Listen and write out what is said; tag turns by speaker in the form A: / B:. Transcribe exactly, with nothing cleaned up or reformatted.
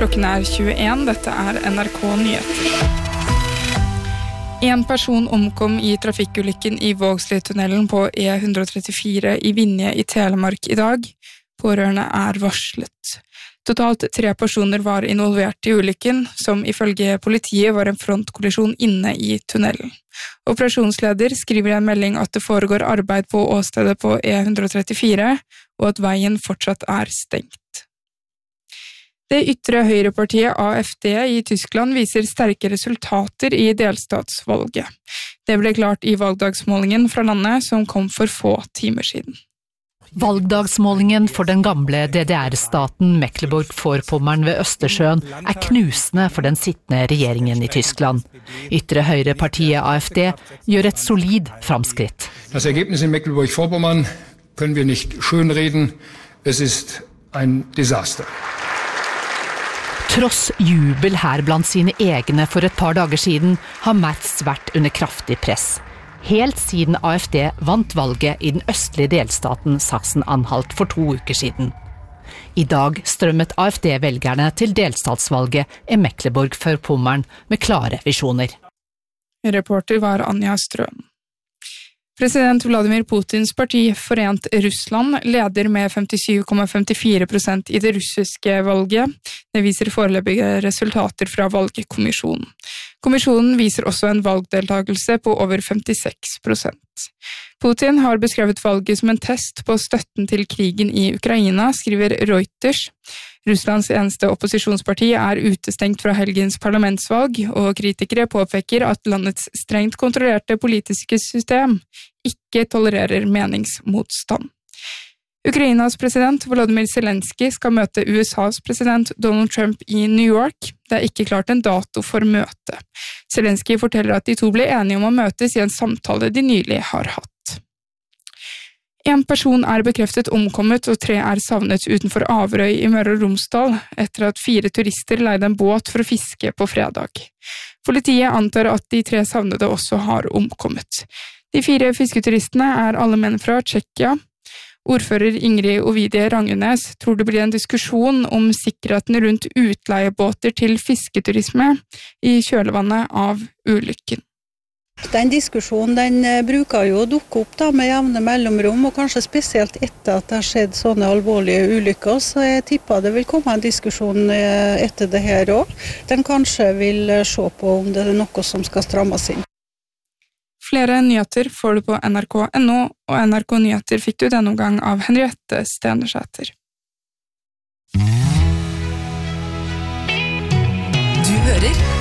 A: Klokken er tjueen, dette er N R K Nyheter. En person omkom i trafikkulykken i Vågslidtunnelen på E one thirty-four i Vinje i Telemark i dag. Pårørende er varslet. Totalt tre personer var involvert i ulykken, som ifølge politiet var en frontkollisjon inne i tunnelen. Operasjonsleder skriver i en melding at det foregår arbeid på åstedet på E one thirty-four, og at veien fortsatt er stengt. Det ytre høyrepartiet A F D i Tyskland viser sterke resultater i delstatsvalget. Det ble klart i valgdagsmålingen fra landet som kom for få timer siden.
B: Valgdagsmålingen for den gamle D D R-staten Mecklenburg-Vorpommern ved Østersjøen er knusende for den sittende regjeringen i Tyskland. Ytre høyrepartiet A F D gjør et solid framskritt.
C: Das Ergebnis in Mecklenburg-Vorpommern können wir nicht schönreden. Es ist ein Desaster.
B: Tross jubel her blant sine egne for et par dager siden, har Merz vært under kraftig press. Helt siden A F D vant valget i den østlige delstaten Sachsen-Anhalt for to uker siden. I dag strømmet A F D-velgerne til delstatsvalget i Mecklenburg-Vorpommern med klare visjoner.
A: Reporter var Anja Strøm. President Vladimir Putins parti Forent Russland leder med femtisju komma femtifire prosent i det russiske valget. Det viser foreløpige resultater fra valgkommisjonen. Kommisjonen viser også en valgdeltagelse på over femtiseks prosent. Putin har beskrevet valget som en test på støtten til krigen i Ukraina, skriver Reuters. Russlands eneste opposisjonsparti er utestengt fra helgens parlamentsvalg, og kritikere påpeker at landets strengt kontrollerte politiske system ikke tolererer meningsmotstand. Ukrainas president Volodymyr Zelensky skal møte U S A's president Donald Trump i New York. Det er ikke klart en dato for møtet. Zelensky forteller at de to ble enige om å møtes i en samtale de nylig har hatt. En person er bekreftet omkommet, og tre er savnet utenfor Averøy i Møre og Romsdal, etter at fire turister leide en båt for å fiske på fredag. Politiet antar at de tre savnede også har omkommet. De fire fisketuristene er alle menn fra Tsjekkia. Ordfører Ingrid Ovidie Rangenes tror det blir en diskusjon om sikkerheten rundt utleiebåter til fisketurisme i kjølvannet av ulykken.
D: Den diskusjonen den bruker jo å dukke opp da, med jevne mellomrom, og kanskje spesielt etter at det har skjedd sånne alvorlige ulykker, så jeg tipper det vil komme en diskusjon etter det her også. Den kanskje vil se på om det er noe som skal strammes inn.
A: Flere nyheter får du på N R K punktum N O, og N R K Nyheter fikk du denne omgang av Henriette Stenersæter.
E: Du hører